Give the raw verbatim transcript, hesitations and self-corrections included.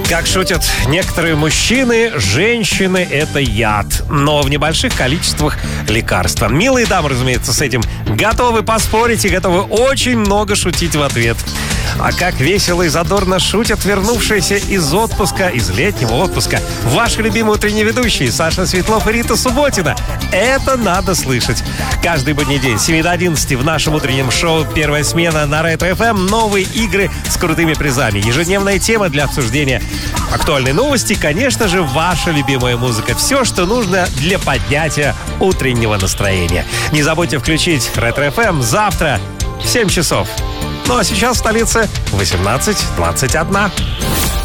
Как шутят некоторые мужчины, женщины — это яд, но в небольших количествах лекарства. Милые дамы, разумеется, с этим готовы поспорить и готовы очень много шутить в ответ. А как весело и задорно шутят вернувшиеся из отпуска, из летнего отпуска, ваши любимые утренние ведущие Саша Светлов и Рита Субботина. Это надо слышать. Каждый будний день с семи до одиннадцати в нашем утреннем шоу «Первая смена» на Ретро эф эм. Новые игры с крутыми призами. Ежедневная тема для обсуждения. Актуальные новости, конечно же, ваша любимая музыка. Все, что нужно для поднятия утреннего настроения. Не забудьте включить Ретро эф эм завтра в семь часов. Ну а сейчас в столице восемнадцать двадцать один.